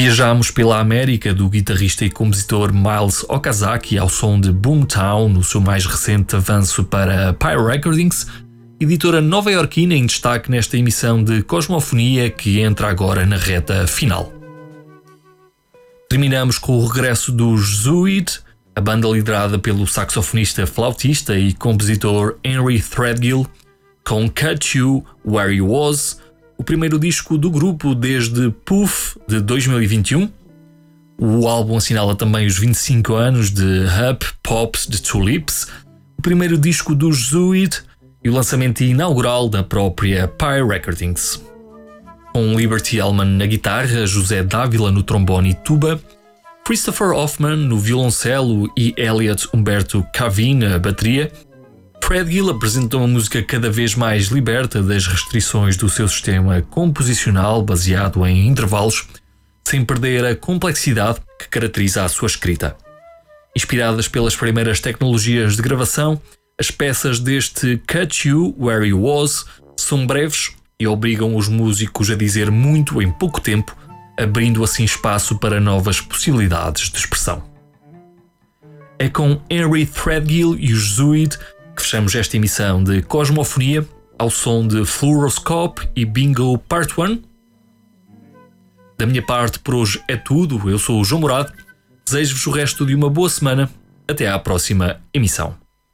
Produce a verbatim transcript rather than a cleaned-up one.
Viajamos pela América do guitarrista e compositor Miles Okazaki ao som de Boomtown, no seu mais recente avanço para a Pyre Recordings, editora nova-iorquina em destaque nesta emissão de Cosmofonia que entra agora na reta final. Terminamos com o regresso dos Zoid, a banda liderada pelo saxofonista, flautista e compositor Henry Threadgill, com Catch You Where You Was, o primeiro disco do grupo desde Poof de dois mil e vinte e um. O álbum assinala também os vinte e cinco anos de Up Pops de Tulips, o primeiro disco dos Zoid e o lançamento inaugural da própria Pyre Recordings. Com Liberty Hellman na guitarra, José Dávila no trombone e tuba, Christopher Hoffman no violoncelo e Elliot Humberto Cavin na bateria, Threadgill apresenta uma música cada vez mais liberta das restrições do seu sistema composicional baseado em intervalos, sem perder a complexidade que caracteriza a sua escrita. Inspiradas pelas primeiras tecnologias de gravação, as peças deste Catch You Where You Was são breves e obrigam os músicos a dizer muito em pouco tempo, abrindo assim espaço para novas possibilidades de expressão. É com Henry Threadgill e os Zoid que fechamos esta emissão de Cosmofonia ao som de Fluoroscope e Bingo Part um. Da minha parte, por hoje é tudo. Eu sou o João Morado. Desejo-vos o resto de uma boa semana. Até à próxima emissão.